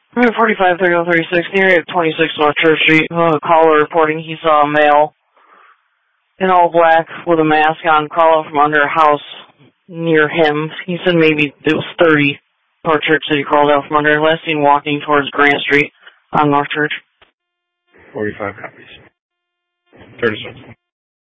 45 3036 near 26 North Church Street. Caller reporting he saw a male in all black with a mask on crawl out from under a house near him. He said maybe it was 30 North Church that he crawled out from under. Last seen walking towards Grant Street on North Church. 45 copies. 36.